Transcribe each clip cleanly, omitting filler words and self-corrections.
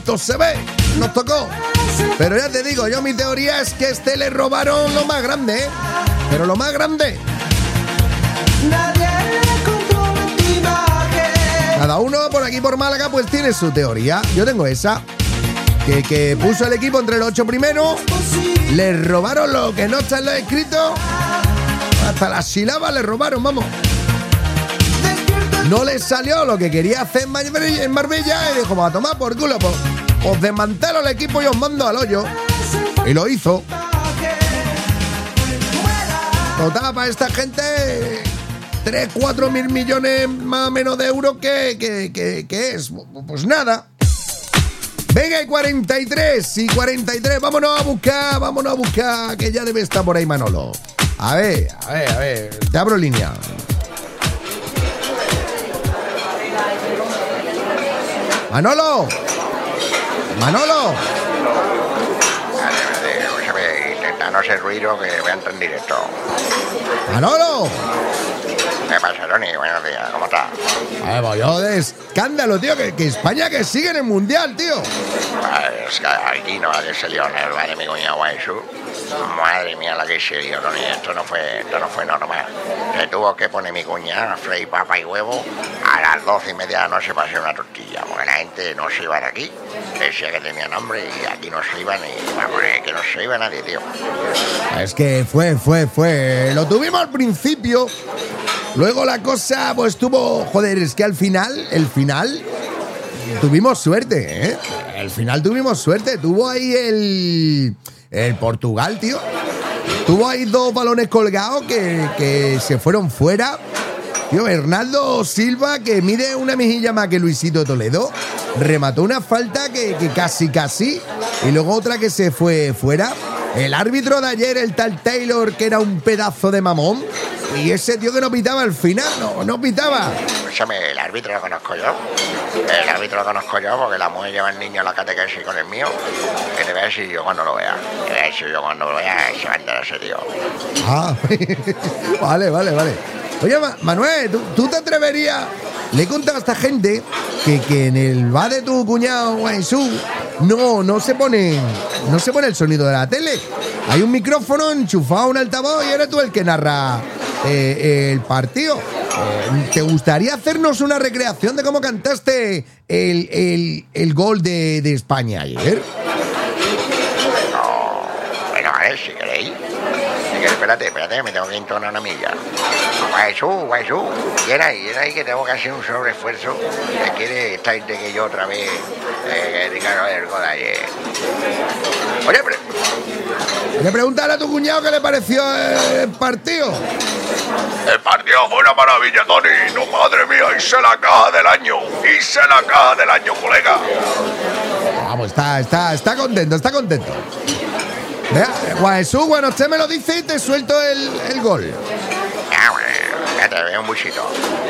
bonito se ve. Nos tocó. Pero ya te digo, yo mi teoría es que le robaron lo más grande, ¿eh? Pero lo más grande. Cada uno por aquí por Málaga pues tiene su teoría. Yo tengo esa. Que puso el equipo entre los 8 primeros. Le robaron lo que no está en lo escrito. Hasta las sílabas le robaron, vamos. No les salió lo que quería hacer en Marbella y dijo, va a tomar por culo, pues os desmantelo el equipo y os mando al hoyo. Y lo hizo. Total, para esta gente 3-4 mil millones más o menos de euros que es. Pues nada. Venga, y 43, vámonos a buscar, que ya debe estar por ahí Manolo. A ver, te abro línea. Manolo. Intenta no ser ruido, que voy a entrar en directo. Manolo. ¿Qué pasa, Tony? Buenos días, ¿cómo estás? Pues yo de escándalo, tío, que España que sigue en el Mundial, tío. Es que aquí no va que se lió en el bar de mi cuñado Guaysú. Madre mía, la que se lió, Tony. Esto no fue normal. Se tuvo que poner mi cuñada, freír papa y huevo, a las 12:30 de la noche para hacer una tortilla, porque la gente no se iba de aquí. Decía que tenían hambre y aquí no se iban, y vamos, que no se iba nadie, tío. Es que fue. Lo tuvimos al principio. Luego la cosa, pues tuvo... Joder, es que al final, tuvimos suerte, ¿eh? Al final tuvimos suerte. Tuvo ahí el Portugal, tío. Tuvo ahí 2 balones colgados que se fueron fuera. Tío, Bernardo Silva, que mide una mejilla más que Luisito Toledo, remató una falta que casi. Y luego otra que se fue fuera. El árbitro de ayer, el tal Taylor, que era un pedazo de mamón. Y ese tío que no pitaba al final, no pitaba. Escúchame, el árbitro lo conozco yo. Porque la mujer lleva al niño a la catequesis con el mío. Que te voy a decir yo cuando lo vea. Se va a enterar ese tío. Ah, vale. Oye, Manuel, ¿tú te atreverías? Le he contado a esta gente que en el bar de tu cuñado Guaysú no se pone el sonido de la tele. Hay un micrófono enchufado a un altavoz y eres tú el que narra el partido. ¿Te gustaría hacernos una recreación de cómo cantaste el gol de España ayer? No, bueno, a ver, si queréis. Espérate, me tengo que entonar una milla. Guaysú, llena ahí que tengo que hacer un sobreesfuerzo. Que quiere esta gente que yo otra vez diga el gol de ayer. Oye, pregúntale a tu cuñado qué le pareció el partido. El partido fue una maravilla, Tony. No, madre mía, hice la caja del año, colega. Vamos, está contento. Vea, Guaysú, bueno, usted me lo dice y te suelto el gol. Bueno, ya te veo un buchito.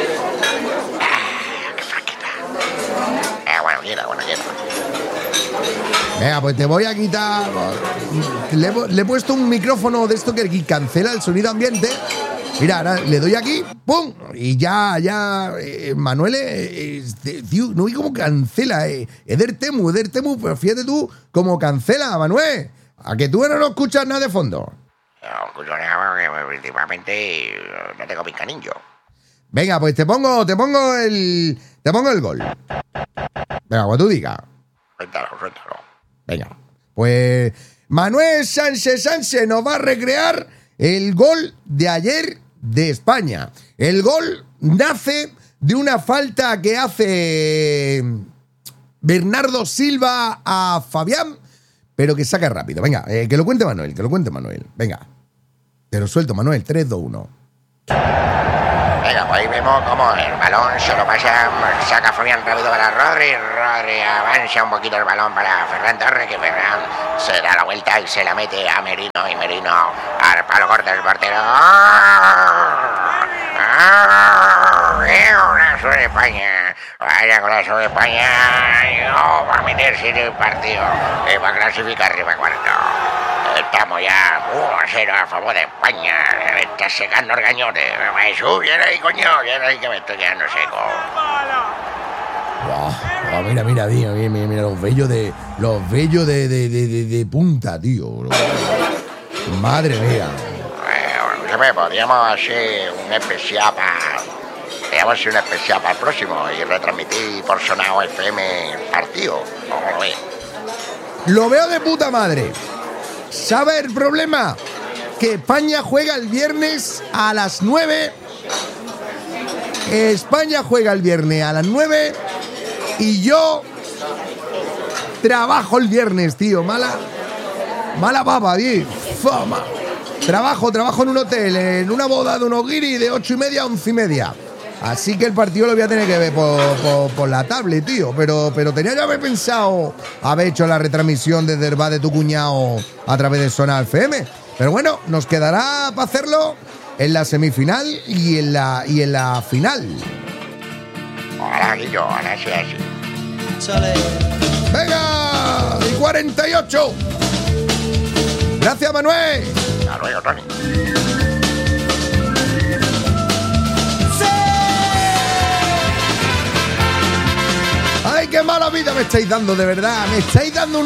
Qué fresquita. Bueno, quieta. Venga, pues te voy a quitar. Le he puesto un micrófono de esto que cancela el sonido ambiente. Mira, ahora le doy aquí, ¡pum! Y ya, Manuel, tío, no vi cómo cancela, Eder Temu, pero fíjate tú cómo cancela, Manuel. ¿A que tú no escuchas nada de fondo? No escucho nada, porque principalmente no tengo pincanillo. Venga, pues te pongo el gol. Venga, cuando tú digas. Suéltalo. Venga, pues Manuel Sánchez nos va a recrear el gol de ayer de España. El gol nace de una falta que hace Bernardo Silva a Fabián, pero que saca rápido. Venga, que lo cuente Manuel. Venga, te lo suelto, Manuel. 3, 2, 1. Venga, pues ahí vemos cómo el balón se lo pasa, saca Fabián rápido para Rodri avanza un poquito el balón para Ferran Torres, que Ferran se da la vuelta y se la mete a Merino, y Merino al palo corto del portero. Una sobre España, vaya con la sobre España, no va a meterse en el partido, va a clasificar arriba cuarto. Estamos ya 1-0 a favor de España. Me está secando el gañote. Viene ahí, coño. Viene ahí que me estoy quedando seco. Oh, mira, los vellos de punta, tío. Madre mía. Podríamos hacer un especial para el próximo y retransmitir por Sonado FM el partido. ¿Cómo lo ves? Lo veo de puta madre. ¿Sabe el problema? Que España juega el viernes a las 9. España juega el viernes a las 9 y yo trabajo el viernes, tío. Mala papa, tío. Fama. Trabajo en un hotel, en una boda de unos guiris de 8:30 a 11:30. Así que el partido lo voy a tener que ver por la tablet, tío. Pero tenía que haber pensado haber hecho la retransmisión desde el bar de tu cuñado a través de Sonado FM. Pero bueno, nos quedará para hacerlo en la semifinal y en la final. Ahora, Guillo, ahora sí, así. ¡Venga! ¡Y 48! ¡Gracias, Manuel! Hasta luego, Tony. ¡Ay, qué mala vida me estáis dando, de verdad! Me estáis dando